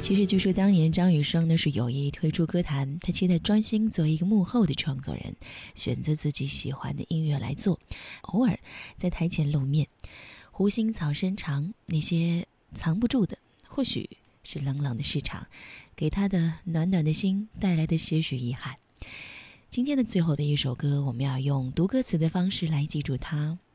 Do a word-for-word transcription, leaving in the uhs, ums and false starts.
其实据说当年张雨生呢是有意退出歌坛，他期待专心做一个幕后的创作人，选择自己喜欢的音乐来做，偶尔在台前露面。湖心草深长，那些藏不住的，或许是冷冷的市场给他的暖暖的心带来的些许遗憾。今天的最后的一首歌，我们要用读歌词的方式来记住它。